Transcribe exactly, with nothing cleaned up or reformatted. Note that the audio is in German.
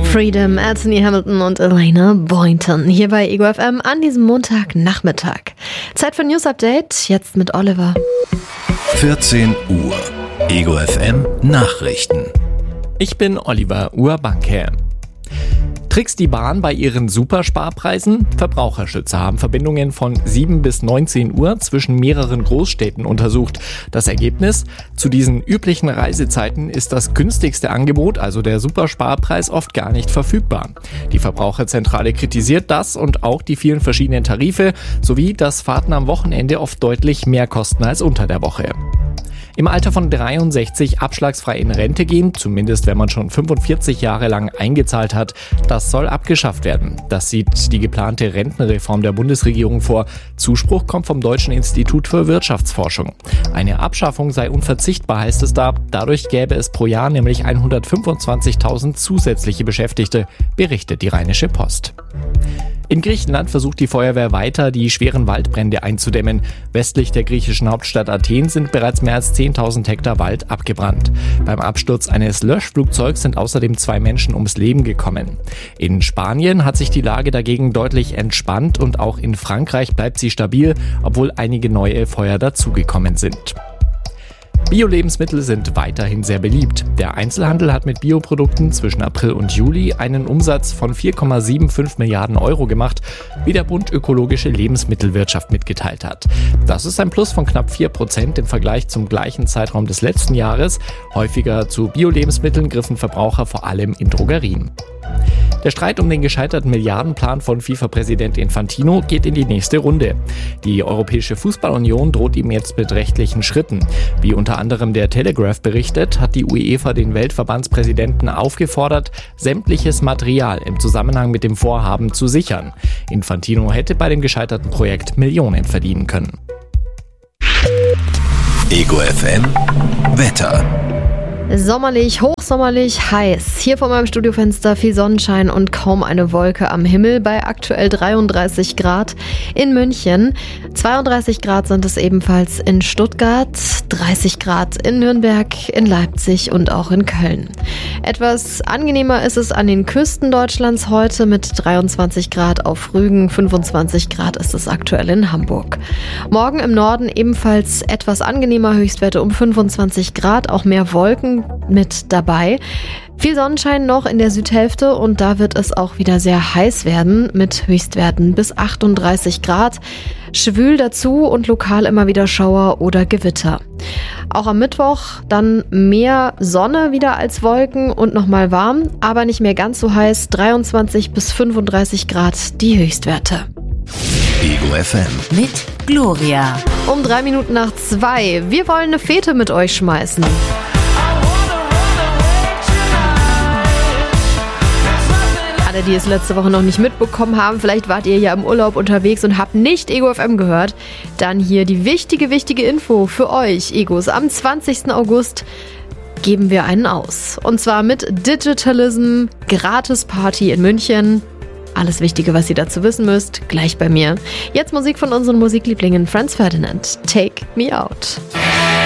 Freedom, Anthony Hamilton und Elena Boynton hier bei Ego F M an diesem Montagnachmittag. Zeit für News Update, jetzt mit Oliver. vierzehn Uhr, Ego F M Nachrichten. Ich bin Oliver Urbanke. Trickst die Bahn bei ihren Supersparpreisen? Verbraucherschützer haben Verbindungen von sieben bis neunzehn Uhr zwischen mehreren Großstädten untersucht. Das Ergebnis? Zu diesen üblichen Reisezeiten ist das günstigste Angebot, also der Supersparpreis, oft gar nicht verfügbar. Die Verbraucherzentrale kritisiert das und auch die vielen verschiedenen Tarife, sowie dass Fahrten am Wochenende oft deutlich mehr kosten als unter der Woche. Im Alter von dreiundsechzig abschlagsfrei in Rente gehen, zumindest wenn man schon fünfundvierzig Jahre lang eingezahlt hat, das soll abgeschafft werden. Das sieht die geplante Rentenreform der Bundesregierung vor. Zuspruch kommt vom Deutschen Institut für Wirtschaftsforschung. Eine Abschaffung sei unverzichtbar, heißt es da. Dadurch gäbe es pro Jahr nämlich hundertfünfundzwanzigtausend zusätzliche Beschäftigte, berichtet die Rheinische Post. In Griechenland versucht die Feuerwehr weiter, die schweren Waldbrände einzudämmen. Westlich der griechischen Hauptstadt Athen sind bereits mehr als zehntausend Hektar Wald abgebrannt. Beim Absturz eines Löschflugzeugs sind außerdem zwei Menschen ums Leben gekommen. In Spanien hat sich die Lage dagegen deutlich entspannt und auch in Frankreich bleibt sie stabil, obwohl einige neue Feuer dazugekommen sind. Bio-Lebensmittel sind weiterhin sehr beliebt. Der Einzelhandel hat mit Bioprodukten zwischen April und Juli einen Umsatz von vier Komma fünfundsiebzig Milliarden Euro gemacht, wie der Bund Ökologische Lebensmittelwirtschaft mitgeteilt hat. Das ist ein Plus von knapp vier Prozent im Vergleich zum gleichen Zeitraum des letzten Jahres. Häufiger zu Bio-Lebensmitteln griffen Verbraucher vor allem in Drogerien. Der Streit um den gescheiterten Milliardenplan von FIFA-Präsident Infantino geht in die nächste Runde. Die Europäische Fußballunion droht ihm jetzt mit rechtlichen Schritten. Wie unter anderem der Telegraph berichtet, hat die UEFA den Weltverbandspräsidenten aufgefordert, sämtliches Material im Zusammenhang mit dem Vorhaben zu sichern. Infantino hätte bei dem gescheiterten Projekt Millionen verdienen können. Ego F M Wetter. Sommerlich, hochsommerlich, heiß. Hier vor meinem Studiofenster viel Sonnenschein und kaum eine Wolke am Himmel bei aktuell dreiunddreißig Grad in München. zweiunddreißig Grad sind es ebenfalls in Stuttgart, dreißig Grad in Nürnberg, in Leipzig und auch in Köln. Etwas angenehmer ist es an den Küsten Deutschlands heute mit dreiundzwanzig Grad auf Rügen, fünfundzwanzig Grad ist es aktuell in Hamburg. Morgen im Norden ebenfalls etwas angenehmer, Höchstwerte um fünfundzwanzig Grad, auch mehr Wolken mit dabei. Viel Sonnenschein noch in der Südhälfte und da wird es auch wieder sehr heiß werden mit Höchstwerten bis achtunddreißig Grad. Schwül dazu und lokal immer wieder Schauer oder Gewitter. Auch am Mittwoch dann mehr Sonne wieder als Wolken und nochmal warm, aber nicht mehr ganz so heiß. dreiundzwanzig bis fünfunddreißig Grad die Höchstwerte. Ego F M mit Gloria. Um drei Minuten nach zwei. Wir wollen eine Fete mit euch schmeißen. Alle, die es letzte Woche noch nicht mitbekommen haben, vielleicht wart ihr ja im Urlaub unterwegs und habt nicht Ego F M gehört, dann hier die wichtige, wichtige Info für euch, Egos. Am zwanzigsten August geben wir einen aus. Und zwar mit Digitalism, Gratis-Party in München. Alles Wichtige, was ihr dazu wissen müsst, gleich bei mir. Jetzt Musik von unseren Musiklieblingen Franz Ferdinand, Take Me Out.